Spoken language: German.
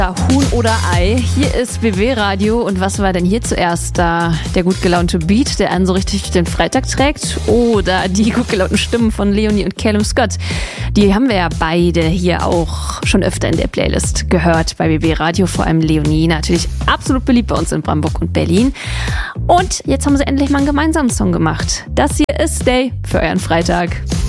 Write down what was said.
Huhn oder Ei. Hier ist BB Radio und was war denn hier zuerst da? Der gut gelaunte Beat, der einen so richtig durch den Freitag trägt, oder die gut gelaunten Stimmen von Leonie und Callum Scott? Die haben wir ja beide hier auch schon öfter in der Playlist gehört bei BB Radio, vor allem Leonie, natürlich absolut beliebt bei uns in Brandenburg und Berlin. Und jetzt haben sie endlich mal einen gemeinsamen Song gemacht. Das hier ist Stay für euren Freitag.